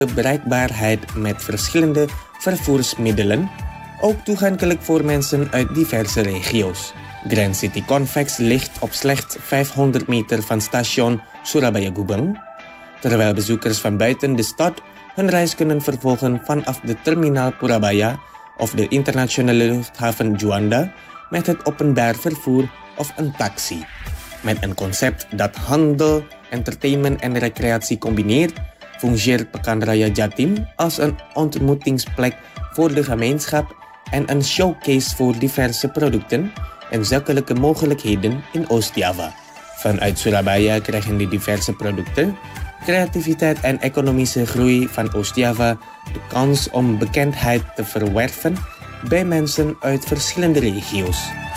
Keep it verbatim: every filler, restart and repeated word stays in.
bereikbaarheid met verschillende vervoersmiddelen, ook toegankelijk voor mensen uit diverse regio's. Grand City Convex ligt op slechts vijfhonderd meter van station Surabaya Gubeng, terwijl bezoekers van buiten de stad hun reis kunnen vervolgen vanaf de terminaal Purabaya of de internationale luchthaven Juanda met het openbaar vervoer of een taxi. Met een concept dat handel, entertainment en recreatie combineert, fungeert Pekanraya Jatim als een ontmoetingsplek voor de gemeenschap en een showcase voor diverse producten en zakelijke mogelijkheden in Oost-Java. Vanuit Surabaya krijgen de diverse producten, creativiteit en economische groei van Oost-Java de kans om bekendheid te verwerven bij mensen uit verschillende regio's.